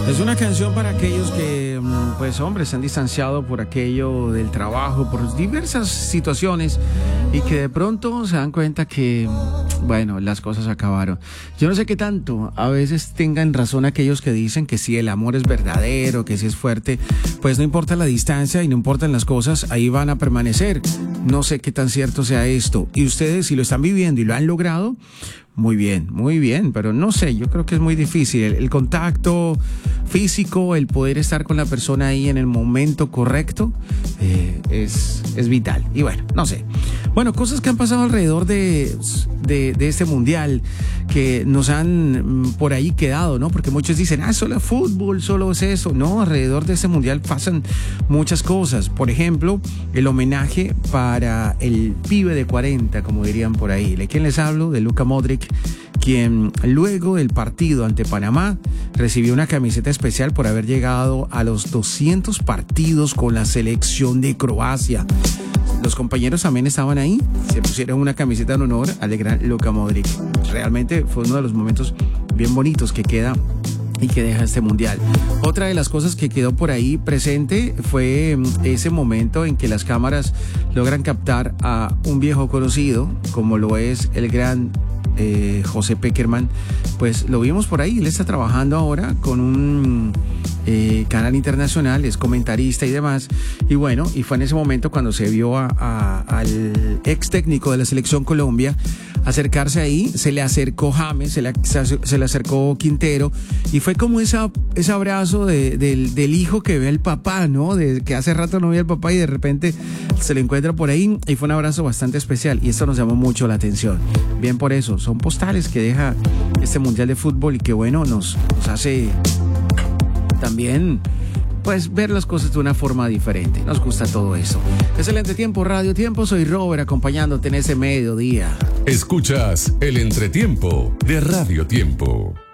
Es una canción para aquellos que, pues, hombre, se han distanciado por aquello del trabajo, por diversas situaciones y que de pronto se dan cuenta que, bueno, las cosas acabaron. Yo no sé qué tanto a veces tengan razón aquellos que dicen que si el amor es verdadero, que si es fuerte, pues no importa la distancia y no importan las cosas, ahí van a permanecer. No sé qué tan cierto sea esto. Y ustedes, si lo están viviendo y lo han logrado, muy bien, pero no sé, yo creo que es muy difícil. El contacto físico, el poder estar con la persona ahí en el momento correcto, es vital. Y bueno, no sé. Bueno, cosas que han pasado alrededor de este mundial que nos han por ahí quedado, ¿no? Porque muchos dicen, solo fútbol, solo es eso. No, alrededor de este mundial pasan muchas cosas. Por ejemplo, el homenaje para el pibe de 40, como dirían por ahí. ¿De quién les hablo? De Luka Modric, quien luego del partido ante Panamá recibió una camiseta especial por haber llegado a los 200 partidos con la selección de Croacia. Los compañeros también estaban ahí, se pusieron una camiseta en honor al gran Luka Modric. Realmente fue uno de los momentos bien bonitos que queda y que deja este mundial. Otra de las cosas que quedó por ahí presente fue ese momento en que las cámaras logran captar a un viejo conocido, como lo es el gran José Pekerman. Pues lo vimos por ahí, él está trabajando ahora con un canal internacional, es comentarista y demás, y bueno, y fue en ese momento cuando se vio al ex técnico de la selección Colombia acercarse ahí. Se le acercó James, se le acercó Quintero, y fue como ese abrazo del hijo que ve al papá, ¿no? De que hace rato no ve al papá y de repente se lo encuentra por ahí, y fue un abrazo bastante especial, y esto nos llamó mucho la atención. Bien por eso, son postales que deja este mundial de fútbol y que bueno, nos hace también, pues, ver las cosas de una forma diferente. Nos gusta todo eso. Excelente tiempo, Radio Tiempo. Soy Robert, acompañándote en ese mediodía. Escuchas el entretiempo de Radio Tiempo.